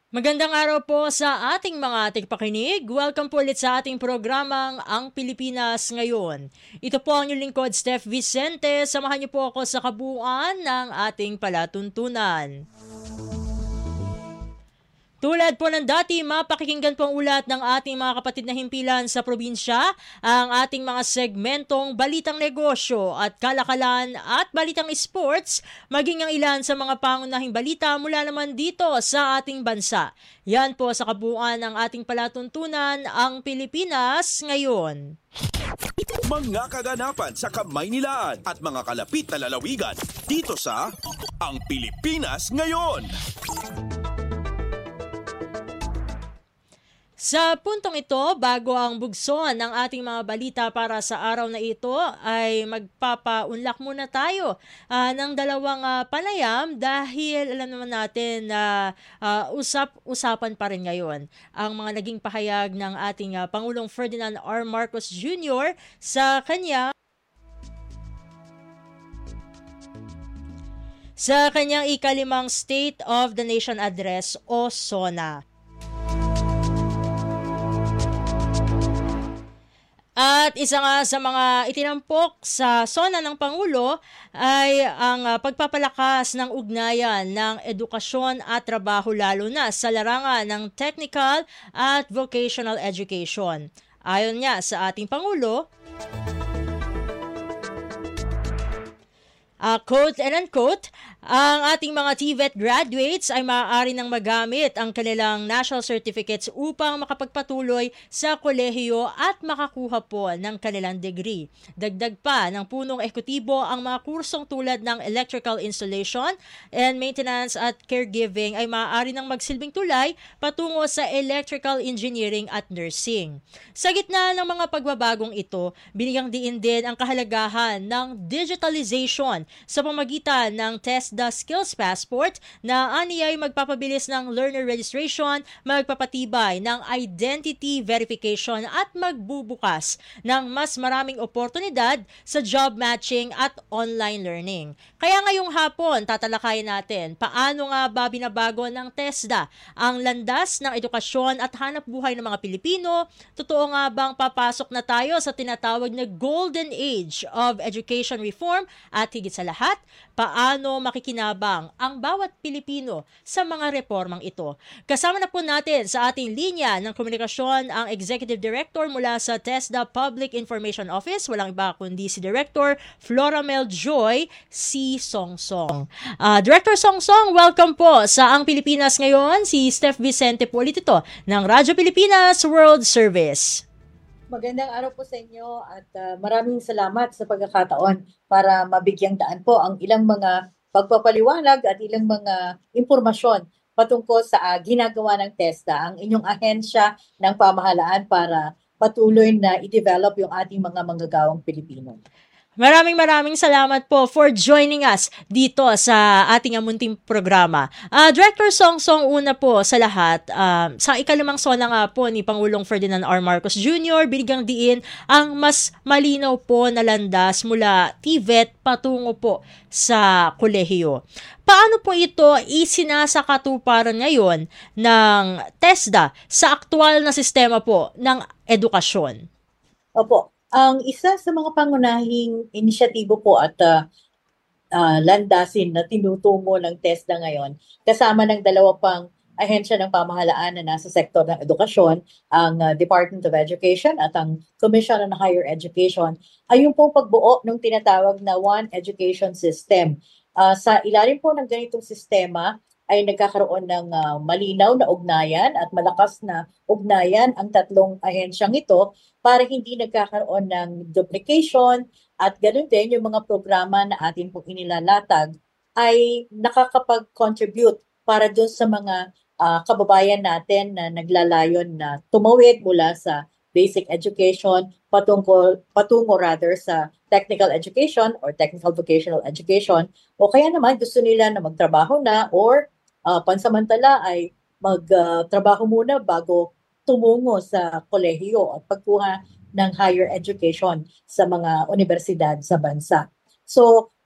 Magandang araw po sa ating mga tigpakinig. Welcome po ulit sa ating programang Ang Pilipinas Ngayon. Ito po ang inyong lingkod, Steph Vicente. Samahan niyo po ako sa kabuuan ng ating palatuntunan. Tulad po ng dati, mapakikinggan po ang ulat ng ating mga kapatid na himpilan sa probinsya, ang ating mga segmentong balitang negosyo at kalakalan at balitang sports, maging ang ilan sa mga pangunahing balita mula naman dito sa ating bansa. Yan po sa kabuuan ng ating palatuntunan, ang Pilipinas Ngayon. Mga kaganapan sa Kamaynilaan at mga kalapit na lalawigan dito sa Ang Pilipinas Ngayon. Sa puntong ito, bago ang bugson ng ating mga balita para sa araw na ito, ay magpapaunlak muna tayo ng dalawang panayam dahil alam naman natin na usapan pa rin ngayon ang mga naging pahayag ng ating Pangulong Ferdinand R. Marcos Jr. sa kanyang ikalimang State of the Nation Address o SONA. At isa nga sa mga itinampok sa SONA ng Pangulo ay ang pagpapalakas ng ugnayan ng edukasyon at trabaho lalo na sa larangan ng technical at vocational education. Ayon nga sa ating Pangulo, quote and unquote, ang ating mga TVET graduates ay maaari nang magamit ang kanilang national certificates upang makapagpatuloy sa kolehiyo at makakuha po ng kanilang degree. Dagdag pa ng punong ehekutibo ang mga kursong tulad ng electrical installation and maintenance at caregiving ay maaari nang magsilbing tulay patungo sa electrical engineering at nursing. Sa gitna ng mga pagbabagong ito, binigyang diin din ang kahalagahan ng digitalization sa pamagitan ng TESDA Skills Passport na aniya ay magpapabilis ng learner registration, magpapatibay ng identity verification at magbubukas ng mas maraming oportunidad sa job matching at online learning. Kaya ngayong hapon, tatalakayin natin paano nga ba binabago ng TESDA ang landas ng edukasyon at hanap buhay ng mga Pilipino. Totoo nga bang papasok na tayo sa tinatawag na Golden Age of Education Reform at higit sa lahat, paano makikinabang ang bawat Pilipino sa mga reformang ito. Kasama na po natin sa ating linya ng komunikasyon ang Executive Director mula sa TESDA Public Information Office, walang iba kundi si Director Floramel Joy C. Songsong. Director Songsong, welcome po sa Ang Pilipinas Ngayon. Si Steph Vicente po ulit ito ng Radyo Pilipinas World Service. Magandang araw po sa inyo at maraming salamat sa pagkakataon para mabigyang daan po ang ilang mga pagpapaliwanag at ilang mga impormasyon patungkol sa ginagawa ng TESDA, ang inyong ahensya ng pamahalaan para patuloy na i-develop yung ating mga manggagawang Pilipino. Maraming salamat po for joining us dito sa ating munting programa. Director Songsong, una po sa lahat, sa ikalimang SONA nga po ni Pangulong Ferdinand R. Marcos Jr., binigyang diin ang mas malinaw po na landas mula TVET patungo po sa kolehiyo. Paano po ito isinasakatuparan ngayon ng TESDA sa aktual na sistema po ng edukasyon? Opo. Ang isa sa mga pangunahing inisyatibo po at landasin na tinutungo ng TESDA ngayon, kasama ng dalawa pang ahensya ng pamahalaan na nasa sektor ng edukasyon, ang Department of Education at ang Commission on Higher Education, ay yung pong pagbuo ng tinatawag na One Education System. Sa ilalim po ng ganitong sistema, ay nagkakaroon ng malinaw na ugnayan at malakas na ugnayan ang tatlong ahensyang ito para hindi nagkakaroon ng duplication at ganoon din yung mga programa na atin pong inilalatag ay nakakapag-contribute para doon sa mga kababayan natin na naglalayon na tumawid mula sa basic education patungo rather sa technical education or technical vocational education, o kaya naman gusto nila na magtrabaho na or pansamantala ay magtrabaho muna bago tumungo sa kolehiyo at pagkuha ng higher education sa mga universidad sa bansa. So,